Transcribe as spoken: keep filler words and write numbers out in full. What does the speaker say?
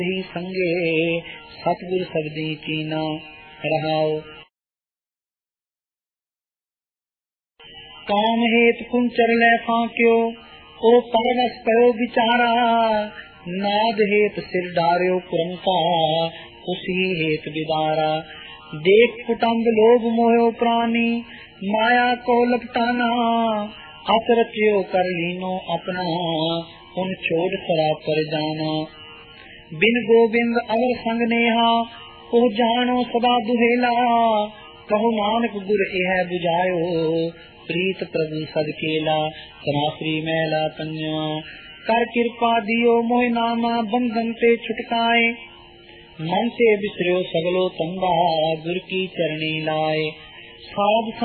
ही संगे सतगुर सबदी कीना रहाओ। काम हेत कुंचर लै फांक्यो ओ परवस कयो बिचारा, नाद हेत सिर डार्यो कुरंका उसी हेत बिदारा। देख कुटुंब लोभ मोयो प्राणी माया को लपटाना, अतरत्यो कर लीनो अपना उन छोड़ सरा पर जाना। बिन गोबिंद अवर संग नेहा ओ जानो सदा दुहेला, कहो नानक गुर यह बुझायो प्रीत प्रभु सद केला। सनासरी मैला पंजवा कर कृपा दियो मोह नामा, बंधन ते छुटकाए मन से बिसरो सगलो तंबा, गुर की चरणी लाए। साध